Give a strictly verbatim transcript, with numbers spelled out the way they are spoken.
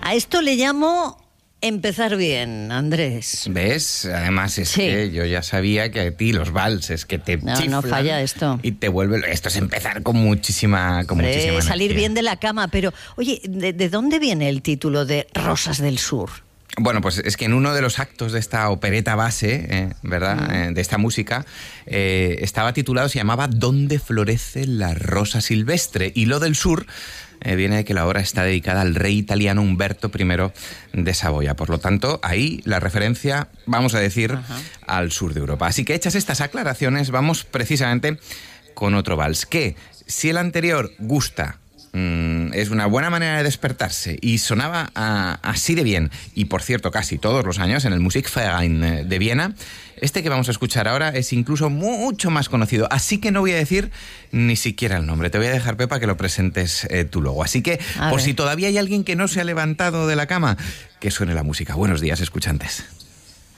A esto le llamo empezar bien, Andrés. ¿Ves? Además es Sí. que yo ya sabía que a ti los valses que te No, chiflan no falla esto. y te vuelve... Esto es empezar con muchísima, con Hombre, muchísima salir energía. bien de la cama, pero oye, ¿de, de dónde viene el título de Rosas del Sur? Bueno, pues es que en uno de los actos de esta opereta base, eh, ¿verdad?, Mm. eh, de esta música, eh, estaba titulado, se llamaba ¿Dónde florece la rosa silvestre? Y lo del sur eh, viene de que la obra está dedicada al rey italiano Humberto primero de Saboya. Por lo tanto, ahí la referencia, vamos a decir, Ajá. al sur de Europa. Así que hechas estas aclaraciones, vamos precisamente con otro vals, que si el anterior gusta... Mm, es una buena manera de despertarse y sonaba a, así de bien, y por cierto casi todos los años en el Musikverein de Viena. Este que vamos a escuchar ahora es incluso mucho más conocido, así que no voy a decir ni siquiera el nombre. Te voy a dejar, Pepa, que lo presentes eh, tú luego. Así que, A por ver. si todavía hay alguien que no se ha levantado de la cama, que suene la música. Buenos días, escuchantes.